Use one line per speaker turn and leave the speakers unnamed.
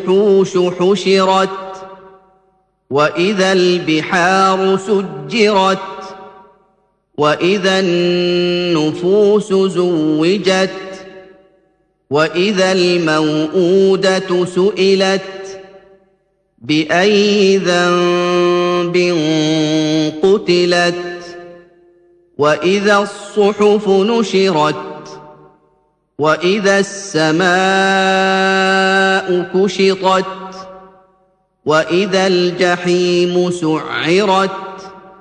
الوحوش حشرت وإذا البحار سجرت وإذا النفوس زوجت وإذا الموءودة سئلت بأي ذنب قتلت وإذا الصحف نشرت وإذا السماء كشطت وإذا الجحيم سعرت